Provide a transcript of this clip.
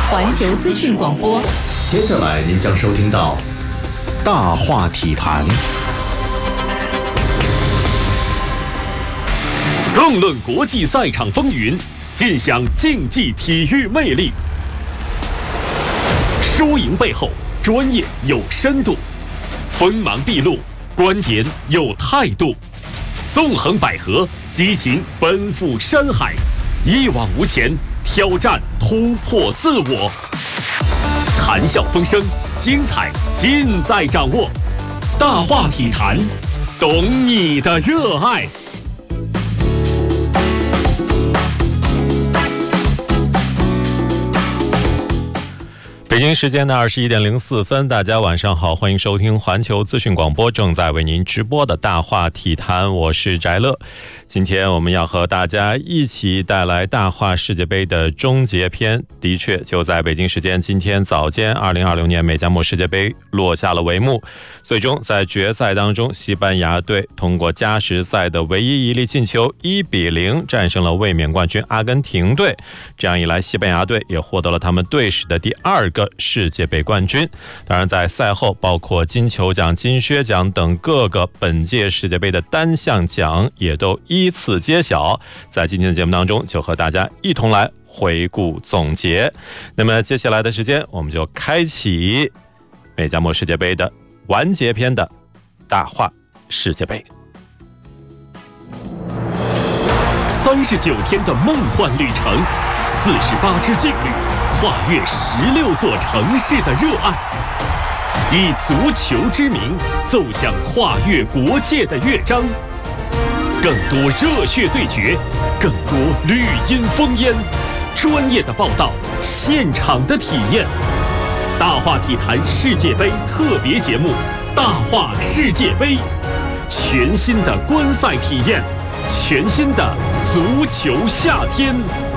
环球资讯广播。 接下来您将收听到大话体坛， 纵论国际赛场风云，尽享竞技体育魅力。输赢背后，专业有深度；锋芒毕露，观点有态度。纵横捭阖，激情奔赴山海，一往无前，挑战突破自我。谈笑风生，精彩尽在掌握。大话体坛，懂你的热爱。 北京时间的21点04分，大家晚上好，欢迎收听环球资讯广播正在为您直播的大话体坛，我是翟乐。今天我们要和大家一起带来大话世界杯的终结篇。的确，就在北京时间今天早间，2026年美加墨世界杯落下了帷幕。最终在决赛当中，西班牙队通过加时赛的唯一一粒进球1-0战胜了卫冕冠军阿根廷队。这样一来，西班牙队也获得了他们队史的第2个世界杯冠军。当然，在赛后，包括金球奖、金靴奖等各个本届世界杯的单项奖也都依次揭晓。在今天的节目当中，就和大家一同来回顾总结。那么接下来的时间，我们就开启美加墨世界杯的完结篇的大话世界杯。 39天的梦幻旅程，48支劲旅，跨越16座城市的热爱，以足球之名奏响跨越国界的乐章。更多热血对决，更多绿荫烽烟，专业的报道，现场的体验。大话体坛世界杯特别节目《大话世界杯》，全新的观赛体验，全新的足球夏天。